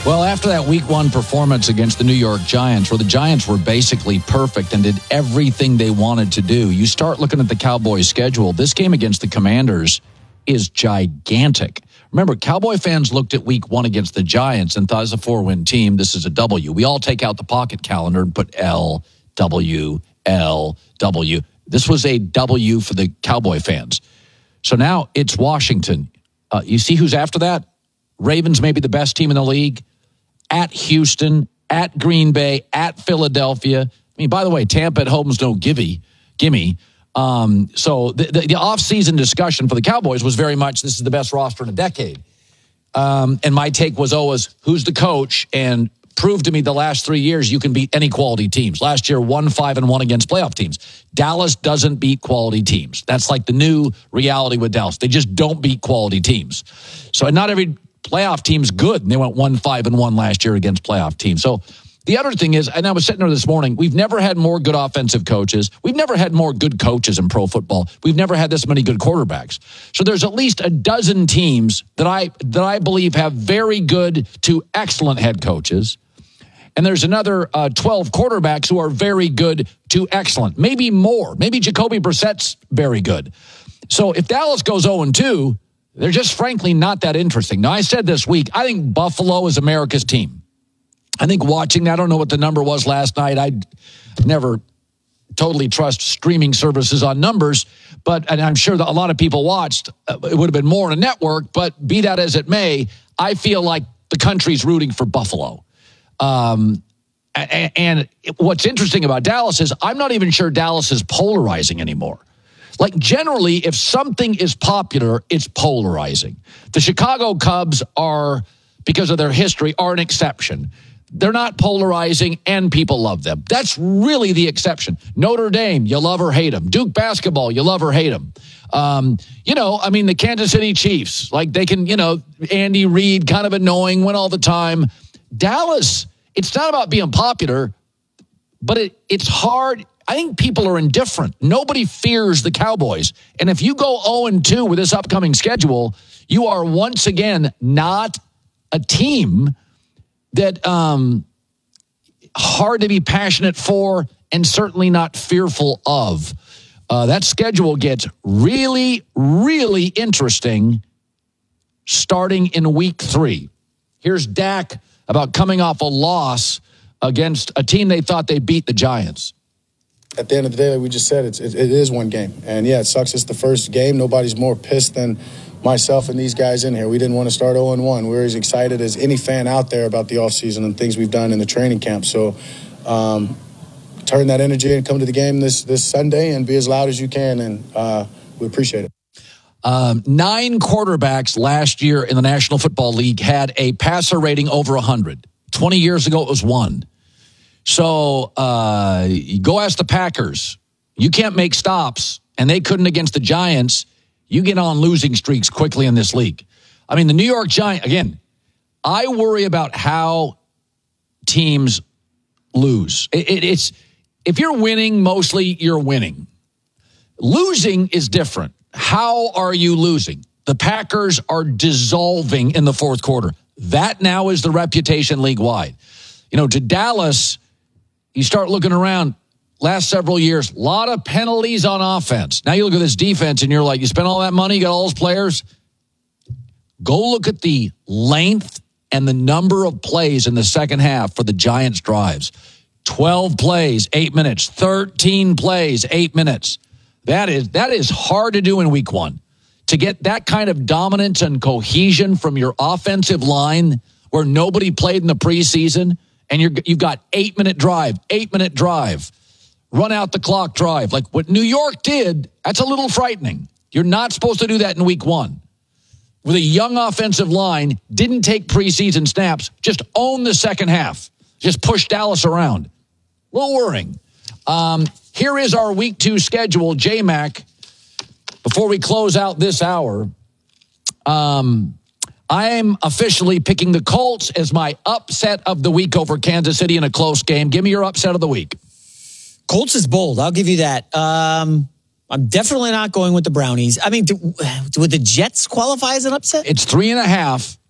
Well, after that week one performance against the New York Giants, where the Giants were basically perfect and did everything they wanted to do, you start looking at the Cowboys' schedule. This game against the Commanders is gigantic. Remember, Cowboy fans looked at week one against the Giants and thought, as a 4-win team, this is a W. We all take out the pocket calendar and put L, W, L, W. This was a W for the Cowboy fans. So now it's Washington. You see who's after that? Ravens may be the best team in the league. At Houston, at Green Bay, at Philadelphia. I mean, by the way, Tampa at home's no gimme. So the off-season discussion for the Cowboys was very much, this is the best roster in a decade. And my take was always, who's the coach? And prove to me the last 3 years you can beat any quality teams. Last year, 1-5-1 against playoff teams. Dallas doesn't beat quality teams. That's like the new reality with Dallas. They just don't beat quality teams. So not every playoff team's good, and they went 1-5-1 last year against playoff teams. So the other thing is, and I was sitting there this morning, we've never had more good offensive coaches. We've never had more good coaches in pro football. We've never had this many good quarterbacks. So there's at least a dozen teams that I believe have very good to excellent head coaches. And there's another 12 quarterbacks who are very good to excellent. Maybe more. Maybe Jacoby Brissett's very good. So if Dallas goes 0-2, they're just frankly not that interesting. Now, I said this week, I think Buffalo is America's team. I think watching, I don't know what the number was last night. I never totally trust streaming services on numbers, and I'm sure that a lot of people watched. It would have been more on a network, but be that as it may, I feel like the country's rooting for Buffalo. And what's interesting about Dallas is I'm not even sure Dallas is polarizing anymore. Like, generally, if something is popular, it's polarizing. The Chicago Cubs are, because of their history, are an exception. They're not polarizing, and people love them. That's really the exception. Notre Dame, you love or hate them. Duke basketball, you love or hate them. The Kansas City Chiefs, like they can, Andy Reid, kind of annoying, win all the time. Dallas, it's not about being popular, but it's hard. I think people are indifferent. Nobody fears the Cowboys. And if you go 0-2 with this upcoming schedule, you are once again not a team that hard to be passionate for and certainly not fearful of. That schedule gets really, really interesting starting in week 3. Here's Dak about coming off a loss against a team they thought they beat, the Giants. At the end of the day, like we just said, it is one game. And, yeah, it sucks it's the first game. Nobody's more pissed than myself and these guys in here. We didn't want to start 0-1. We're as excited as any fan out there about the offseason and things we've done in the training camp. So turn that energy and come to the game this Sunday and be as loud as you can, and we appreciate it. 9 quarterbacks last year in the National Football League had a passer rating over 100. 20 years ago, it was 1. So you go ask the Packers. You can't make stops, and they couldn't against the Giants. You get on losing streaks quickly in this league. I mean, the New York Giants, again, I worry about how teams lose. It's if you're winning, mostly you're winning. Losing is different. How are you losing? The Packers are dissolving in the fourth quarter. That now is the reputation league-wide. To Dallas, you start looking around, last several years, a lot of penalties on offense. Now you look at this defense and you're like, you spent all that money, you got all those players. Go look at the length and the number of plays in the second half for the Giants' drives. 12 plays, 8 minutes. 13 plays, 8 minutes. That is hard to do in week 1. To get that kind of dominance and cohesion from your offensive line where nobody played in the preseason, and you've got 8-minute drive, run out the clock drive. Like what New York did, that's a little frightening. You're not supposed to do that in week 1. With a young offensive line, didn't take preseason snaps, just own the second half. Just push Dallas around. A little worrying. Here is our week 2 schedule, J-Mac. Before we close out this hour, I am officially picking the Colts as my upset of the week over Kansas City in a close game. Give me your upset of the week. Colts is bold. I'll give you that. I'm definitely not going with the Brownies. I mean, would the Jets qualify as an upset? It's 3.5.